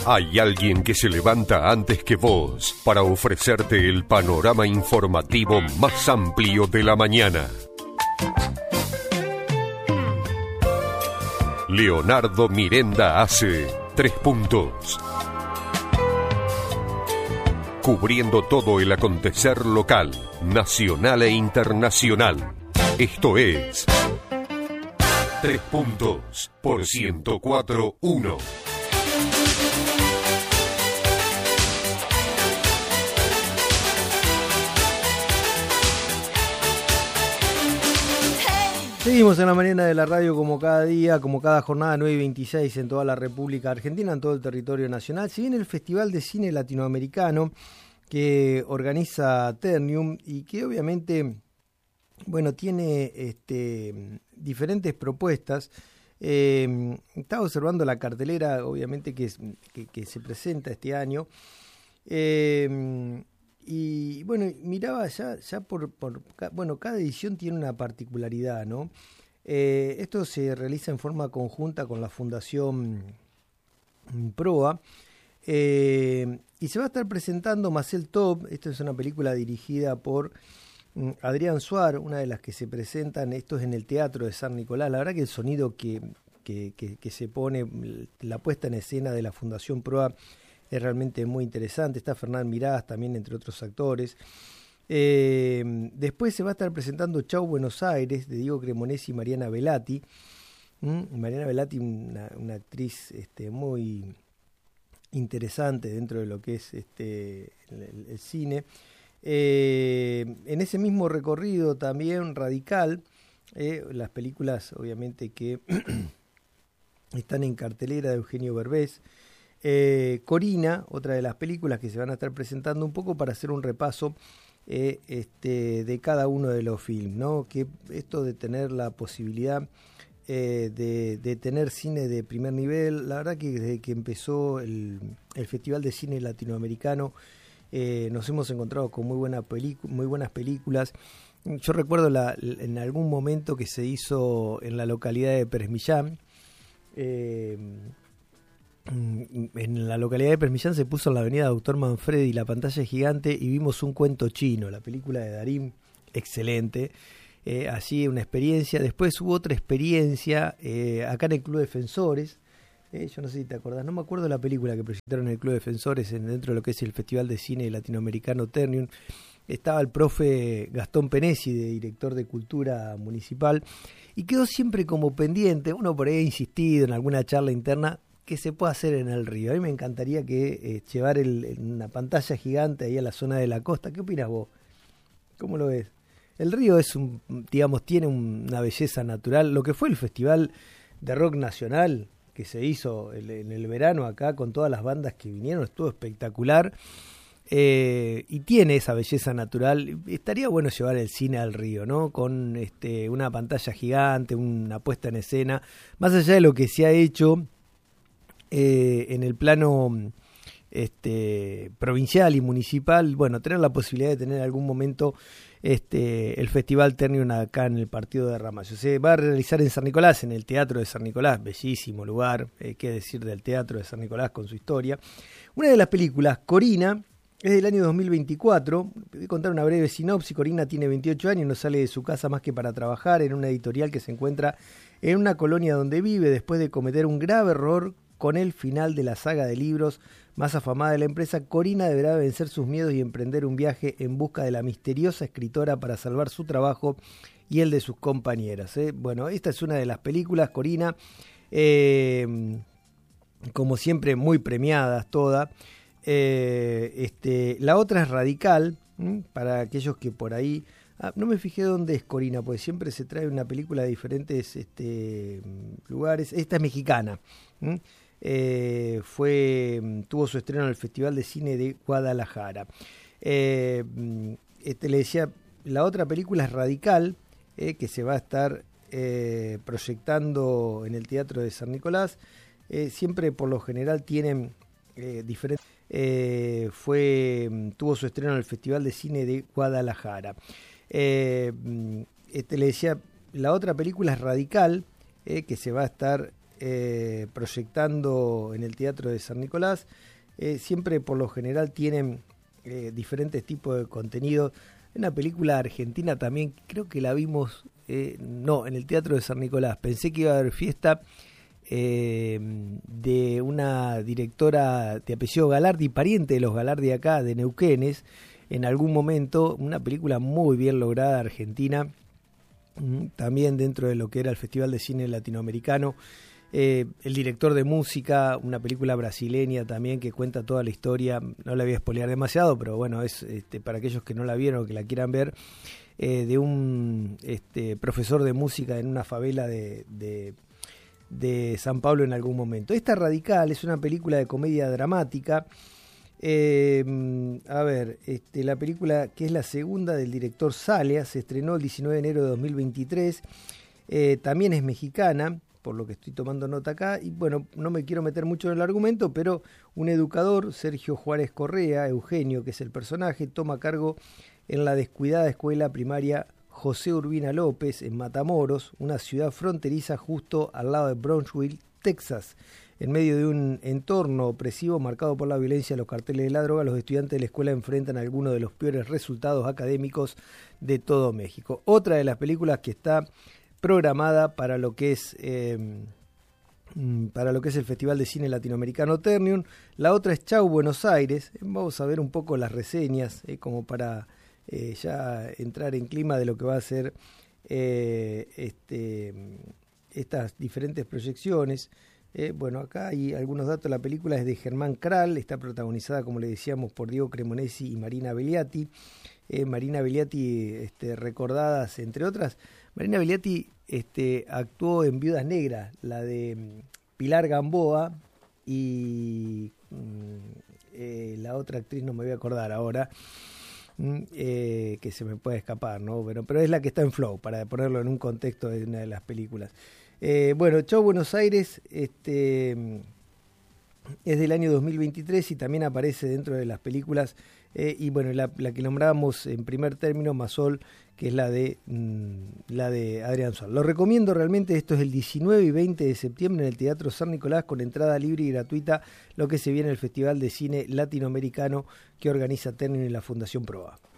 Hay alguien que se levanta antes que vos para ofrecerte el panorama informativo más amplio de la mañana. Leonardo Mirenda hace 3 puntos. Cubriendo todo el acontecer local, nacional e internacional. Esto es 3 puntos por 104.1. Seguimos en la mañana de la radio como cada día, como cada jornada 9:26 en toda la República Argentina, en todo el territorio nacional. Si bien el Festival de Cine Latinoamericano que organiza Ternium y que obviamente, bueno, tiene diferentes propuestas. Estaba observando la cartelera, obviamente, que se presenta este año. Y bueno, miraba ya bueno, cada edición tiene una particularidad, ¿no? Esto se realiza en forma conjunta con la Fundación Proa, y se va a estar presentando Marcel Top. Esta es una película dirigida por Adrián Suar, una de las que se presentan. Esto es en el Teatro de San Nicolás. La verdad que el sonido que se pone, la puesta en escena de la Fundación Proa, es realmente muy interesante. Está Fernán Mirás también, entre otros actores. Después se va a estar presentando Chau Buenos Aires, de Diego Cremonesi y Mariana Velati. Mariana Velati, una actriz muy interesante dentro de lo que es el cine. En ese mismo recorrido también Radical, las películas obviamente que están en cartelera de Eugenio Berbés. Corina, otra de las películas que se van a estar presentando, un poco para hacer un repaso de cada uno de los films, ¿no? Que esto de tener la posibilidad de tener cine de primer nivel, la verdad que desde que empezó el Festival de Cine Latinoamericano nos hemos encontrado con muy buenas películas. Yo recuerdo en algún momento que se hizo en la localidad de Pérez Millán. En la localidad de Pérez Millán se puso en la avenida Doctor Manfredi la pantalla gigante y vimos Un cuento chino, la película de Darín, excelente. Allí una experiencia. Después hubo otra experiencia acá en el Club Defensores. Yo no sé si te acordás, no me acuerdo de la película que proyectaron en el Club Defensores dentro de lo que es el Festival de Cine Latinoamericano Ternium. Estaba el profe Gastón Penesi, de director de Cultura Municipal, y quedó siempre como pendiente. Uno por ahí ha insistido en alguna charla interna que se pueda hacer en el río. A mí me encantaría que llevar una pantalla gigante ahí a la zona de la costa. ¿Qué opinas vos? ¿Cómo lo ves? El río tiene una belleza natural. Lo que fue el Festival de Rock Nacional que se hizo en el verano acá con todas las bandas que vinieron, estuvo espectacular. Y tiene esa belleza natural. Estaría bueno llevar el cine al río, ¿no? Con una pantalla gigante, una puesta en escena, más allá de lo que se ha hecho en el plano provincial y municipal. Bueno, tener la posibilidad de tener en algún momento el Festival Ternium acá en el Partido de Ramallo. Se va a realizar en San Nicolás, en el Teatro de San Nicolás, bellísimo lugar, qué decir del Teatro de San Nicolás con su historia. Una de las películas, Corina, es del año 2024. Voy a contar una breve sinopsis. Corina tiene 28 años y no sale de su casa más que para trabajar en una editorial que se encuentra en una colonia donde vive, después de cometer un grave error. Con el final de la saga de libros más afamada de la empresa, Corina deberá vencer sus miedos y emprender un viaje en busca de la misteriosa escritora para salvar su trabajo y el de sus compañeras. Bueno, esta es una de las películas, Corina, como siempre muy premiadas todas. La otra es Radical, para aquellos que por ahí... no me fijé dónde es Corina, porque siempre se trae una película de diferentes lugares. Esta es mexicana. Tuvo su estreno en el Festival de Cine de Guadalajara. Le decía, la otra película es Radical, que se va a estar proyectando en el Teatro de San Nicolás. Siempre por lo general tienen diferentes... tuvo su estreno en el Festival de Cine de Guadalajara. Le decía, la otra película es Radical, que se va a estar proyectando en el Teatro de San Nicolás. Siempre por lo general tienen diferentes tipos de contenidos. Una película argentina también, creo que la vimos, no, en el Teatro de San Nicolás. Pensé que iba a haber fiesta de una directora de apellido Galardi, pariente de los Galardi acá, de Neuquénes, en algún momento. Una película muy bien lograda argentina, también dentro de lo que era el Festival de Cine Latinoamericano. El director de música, una película brasileña también que cuenta toda la historia. No la voy a spoilear demasiado, pero bueno, es para aquellos que no la vieron o que la quieran ver, de un profesor de música en una favela de San Pablo en algún momento. Esta Radical es una película de comedia dramática. La película, que es la segunda del director Salea, se estrenó el 19 de enero de 2023. También es mexicana, por lo que estoy tomando nota acá, y bueno, no me quiero meter mucho en el argumento, pero un educador, Sergio Juárez Correa, Eugenio, que es el personaje, toma cargo en la descuidada escuela primaria José Urbina López, en Matamoros, una ciudad fronteriza justo al lado de Brownsville, Texas. En medio de un entorno opresivo marcado por la violencia, los carteles de la droga, los estudiantes de la escuela enfrentan algunos de los peores resultados académicos de todo México. Otra de las películas que está programada para lo que es el Festival de Cine Latinoamericano Ternium. La otra es Chau Buenos Aires. Vamos a ver un poco las reseñas, como para ya entrar en clima de lo que va a ser estas diferentes proyecciones. Bueno, acá hay algunos datos. La película es de Germán Kral, está protagonizada, como le decíamos, por Diego Cremonesi y Marina Belliati. Marina Belliati, recordadas, entre otras. Marina Belliati actuó en Viudas Negras, la de Pilar Gamboa, y la otra actriz no me voy a acordar ahora, que se me puede escapar, ¿no? Pero es la que está en Flow, para ponerlo en un contexto de una de las películas. Chau Buenos Aires es del año 2023 y también aparece dentro de las películas. Y bueno, la que nombrábamos en primer término, Masol, que es la de Adrián Suárez. Lo recomiendo realmente. Esto es el 19 y 20 de septiembre en el Teatro San Nicolás, con entrada libre y gratuita, lo que se viene el Festival de Cine Latinoamericano que organiza Ternium y la Fundación Proa.